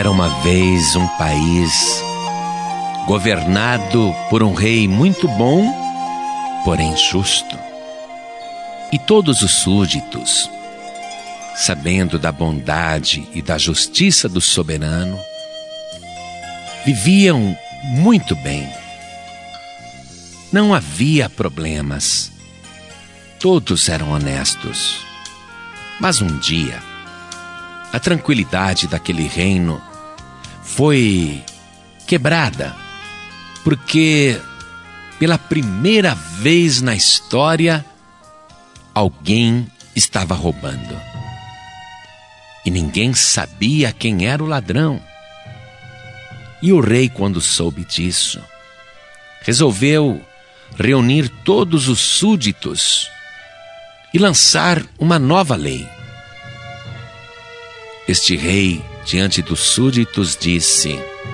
Era uma vez um país governado por um rei muito bom, porém justo. E todos os súditos, sabendo da bondade e da justiça do soberano, viviam muito bem. Não havia problemas. Todos eram honestos. Mas um dia, a tranquilidade daquele reino foi quebrada, porque pela primeira vez na história, alguém estava roubando. E ninguém sabia quem era o ladrão. E o rei, quando soube disso, resolveu reunir todos os súditos e lançar uma nova lei. Este rei, diante dos súditos, disse: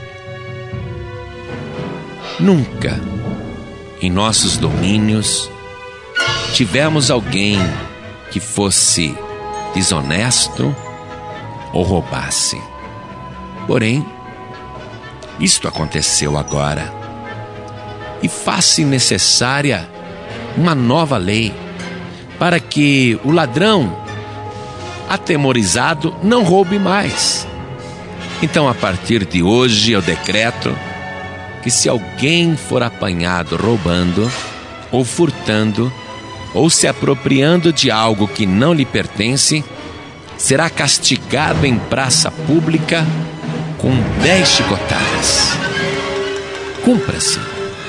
nunca em nossos domínios tivemos alguém que fosse desonesto ou roubasse. Porém, isto aconteceu agora, e faz-se necessária uma nova lei para que o ladrão atemorizado não roube mais. Então, a partir de hoje, eu decreto que se alguém for apanhado roubando, ou furtando, ou se apropriando de algo que não lhe pertence, será castigado em praça pública com 10 chicotadas. Cumpra-se.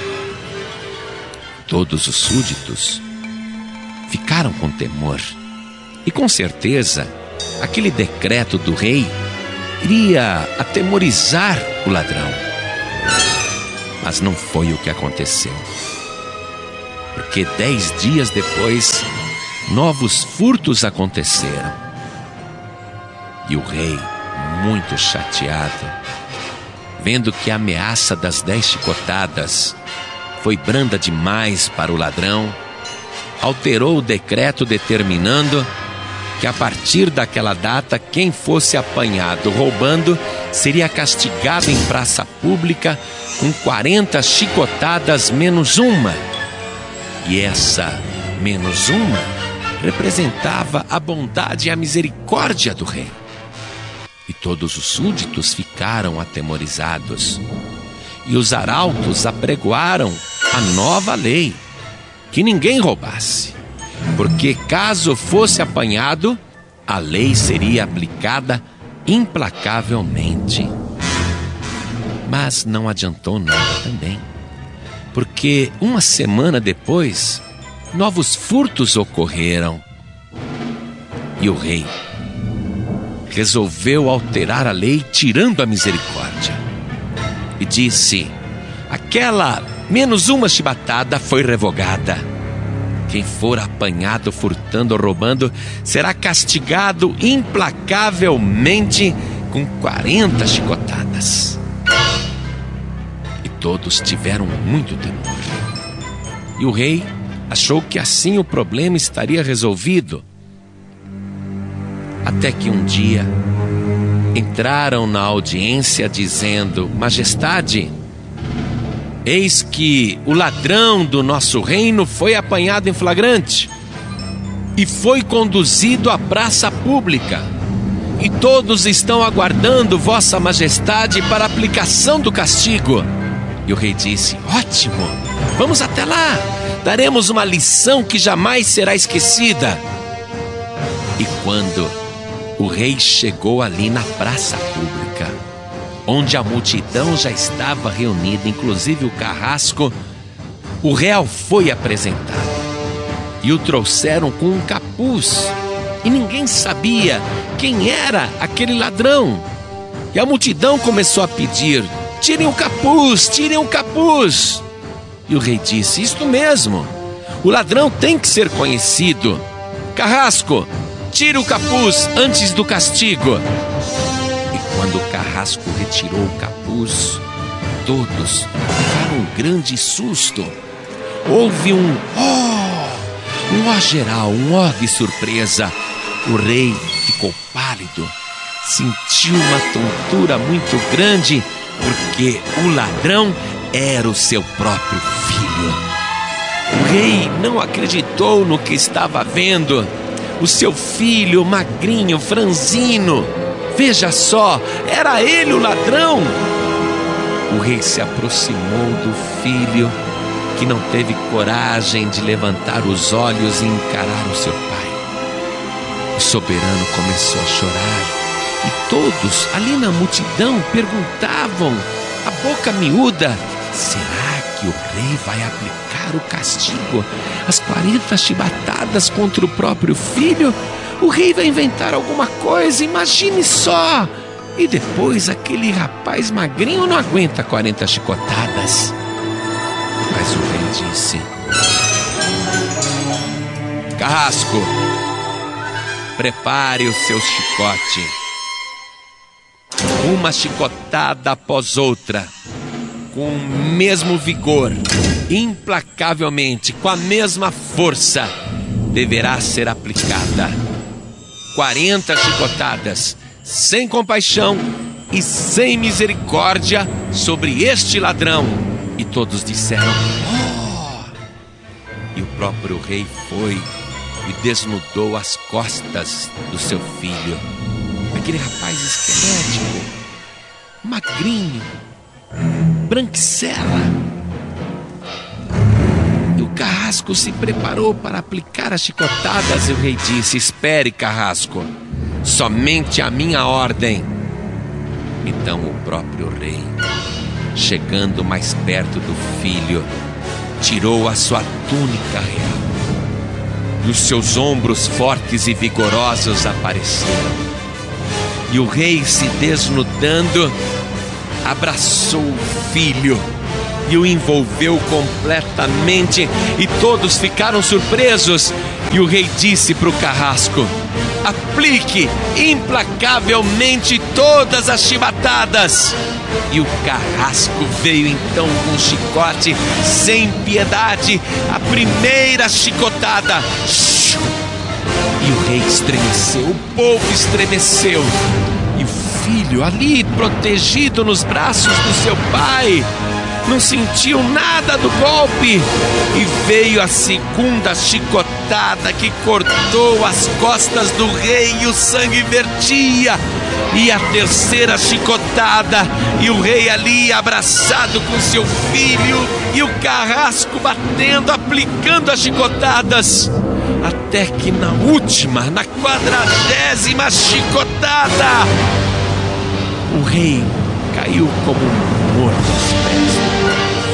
Todos os súditos ficaram com temor. E com certeza, aquele decreto do rei iria atemorizar o ladrão. Mas não foi o que aconteceu. Porque 10 dias depois, novos furtos aconteceram. E o rei, muito chateado, vendo que a ameaça das 10 chicotadas foi branda demais para o ladrão, alterou o decreto determinando que a partir daquela data, quem fosse apanhado roubando seria castigado em praça pública com 40 chicotadas menos uma. E essa menos uma representava a bondade e a misericórdia do rei. E todos os súditos ficaram atemorizados. E os arautos apregoaram a nova lei, que ninguém roubasse, porque caso fosse apanhado, a lei seria aplicada implacavelmente. Mas não adiantou nada também, porque uma semana depois, novos furtos ocorreram. E o rei resolveu alterar a lei, tirando a misericórdia. E disse: aquela menos uma chibatada foi revogada. Quem for apanhado furtando ou roubando será castigado implacavelmente com 40 chicotadas. E todos tiveram muito temor. E o rei achou que assim o problema estaria resolvido. Até que um dia entraram na audiência dizendo: Majestade, eis que o ladrão do nosso reino foi apanhado em flagrante e foi conduzido à praça pública, e todos estão aguardando Vossa Majestade para a aplicação do castigo. E o rei disse: ótimo, vamos até lá, daremos uma lição que jamais será esquecida. E quando o rei chegou ali na praça pública, onde a multidão já estava reunida, inclusive o carrasco, o réu foi apresentado. E o trouxeram com um capuz, e ninguém sabia quem era aquele ladrão. E a multidão começou a pedir: tirem o capuz, tirem o capuz. E o rei disse: isto mesmo, o ladrão tem que ser conhecido. Carrasco, tire o capuz antes do castigo. Quando o carrasco retirou o capuz, todos tiveram um grande susto. Houve um ó geral, um ó de surpresa. O rei ficou pálido sentiu uma tontura muito grande, porque o ladrão era o seu próprio filho. O rei não acreditou no que estava vendo. O seu filho, magrinho, franzino, veja só, era ele o ladrão. O rei se aproximou do filho, que não teve coragem de levantar os olhos e encarar o seu pai. O soberano começou a chorar, e todos ali na multidão perguntavam, a boca miúda: será que o rei vai aplicar o castigo, as 40 chibatadas contra o próprio filho? O rei vai inventar alguma coisa, imagine só! E depois aquele rapaz magrinho não aguenta 40 chicotadas. Mas o rei disse: Carrasco, prepare o seu chicote. Uma chicotada após outra, com o mesmo vigor, implacavelmente, com a mesma força, deverá ser aplicada. 40 chicotadas, sem compaixão e sem misericórdia, sobre este ladrão. E todos disseram: oh! E o próprio rei foi e desnudou as costas do seu filho, aquele rapaz esquelético, magrinho, branquicela. E o Carrasco se preparou para aplicar as chicotadas, e o rei disse: espere, Carrasco, somente a minha ordem. Então o próprio rei, chegando mais perto do filho, tirou a sua túnica real, e os seus ombros fortes e vigorosos apareceram. E o rei, se desnudando, abraçou o filho e o envolveu completamente, e todos ficaram surpresos. E o rei disse para o Carrasco: aplique implacavelmente todas as chibatadas. E o Carrasco veio então com o chicote sem piedade, a primeira chicotada. E o rei estremeceu, o povo estremeceu. E o filho, ali protegido nos braços do seu pai, não sentiu nada do golpe. E veio a segunda chicotada, que cortou as costas do rei e o sangue vertia. E a terceira chicotada, e o rei ali abraçado com seu filho, e o Carrasco batendo, aplicando as chicotadas, até que na última, na 40ª chicotada, o rei caiu como morto aos pés do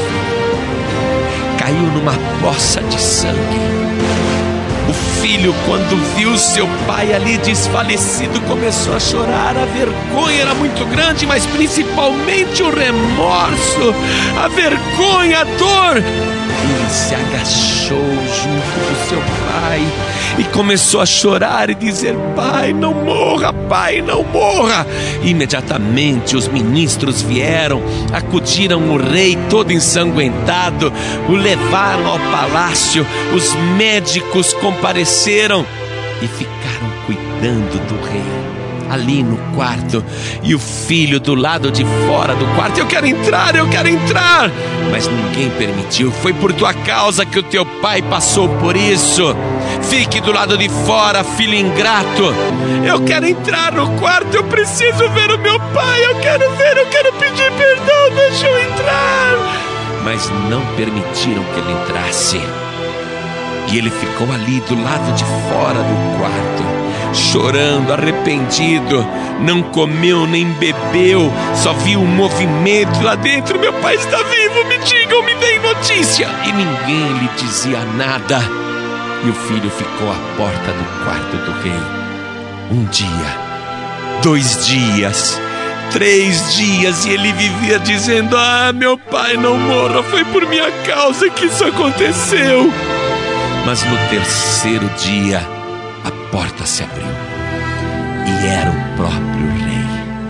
pai. Caiu numa poça de sangue. O filho, quando viu seu pai ali desfalecido, começou a chorar. A vergonha era muito grande, mas principalmente o remorso, a vergonha, a dor. Ele se agachou junto do seu pai e começou a chorar e dizer: pai, não morra, pai, não morra. Imediatamente os ministros vieram, acudiram o rei todo ensanguentado, o levaram ao palácio. Os médicos compareceram e ficaram cuidando do rei ali no quarto, e o filho do lado de fora do quarto: eu quero entrar, eu quero entrar. Mas ninguém permitiu. Foi por tua causa que o teu pai passou por isso. Fique do lado de fora, filho ingrato. Eu quero entrar no quarto, eu preciso ver o meu pai, eu quero ver, eu quero pedir perdão, deixa eu entrar. Mas não permitiram que ele entrasse. E ele ficou ali do lado de fora do quarto, chorando, arrependido. Não comeu nem bebeu, só viu um movimento lá dentro: meu pai está vivo, me digam, me deem notícia. E ninguém lhe dizia nada. E o filho ficou à porta do quarto do rei. 1 dia, 2 dias, 3 dias, e ele vivia dizendo: ah, meu pai, não morra, foi por minha causa que isso aconteceu. Mas no 3º dia, a porta se abriu, e era o próprio rei.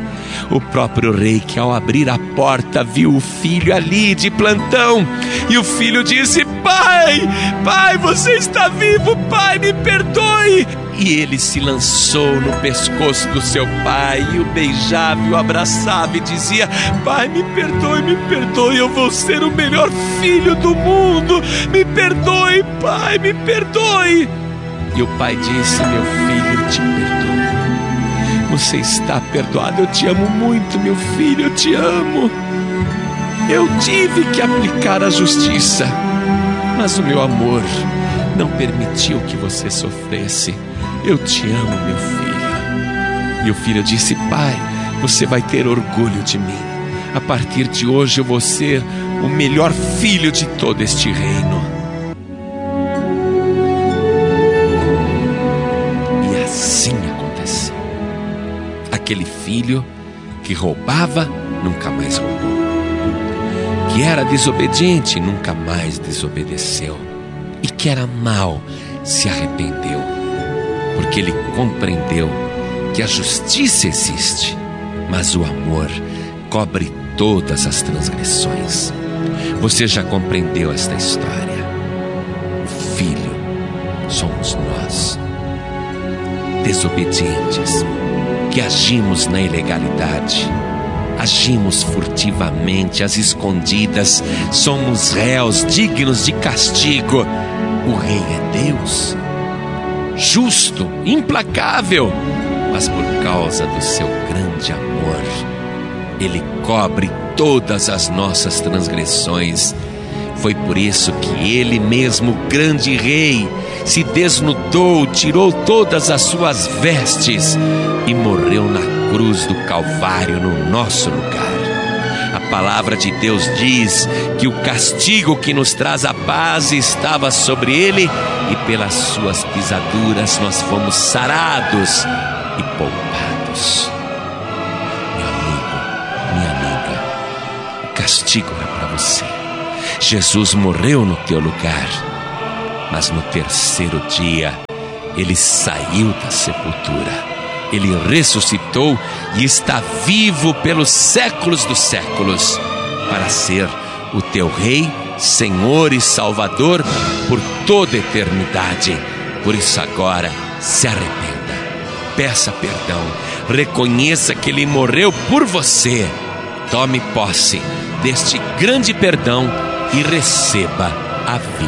o próprio rei, que ao abrir a porta viu o filho ali de plantão. E o filho disse: pai, pai, você está vivo, pai, me perdoe. E ele se lançou no pescoço do seu pai e o beijava e o abraçava e dizia: pai, me perdoe, eu vou ser o melhor filho do mundo, me perdoe, pai, me perdoe. E o pai disse: meu filho, eu te perdoo, você está perdoado, eu te amo muito, meu filho, eu te amo. Eu tive que aplicar a justiça, mas o meu amor não permitiu que você sofresse. Eu te amo, meu filho. E o filho disse: pai, você vai ter orgulho de mim. A partir de hoje eu vou ser o melhor filho de todo este reino. E assim aconteceu. Aquele filho que roubava, nunca mais roubou. Que era desobediente, nunca mais desobedeceu. E que era mau, se arrependeu, porque ele compreendeu que a justiça existe, mas o amor cobre todas as transgressões. Você já compreendeu esta história? O filho somos nós, desobedientes, que agimos na ilegalidade, agimos furtivamente, às escondidas, somos réus dignos de castigo. O rei é Deus, justo, implacável, mas por causa do seu grande amor, ele cobre todas as nossas transgressões. Foi por isso que ele mesmo, grande rei, se desnudou, tirou todas as suas vestes e morreu na cruz do Calvário no nosso lugar. A palavra de Deus diz que o castigo que nos traz a paz estava sobre ele, e pelas suas pisaduras nós fomos sarados e poupados. Meu amigo, minha amiga, o castigo era para você. Jesus morreu no teu lugar, mas no terceiro dia ele saiu da sepultura. Ele ressuscitou e está vivo pelos séculos dos séculos, para ser o teu Rei, Senhor e Salvador por toda a eternidade. Por isso agora, se arrependa, peça perdão, reconheça que Ele morreu por você. Tome posse deste grande perdão e receba a vida.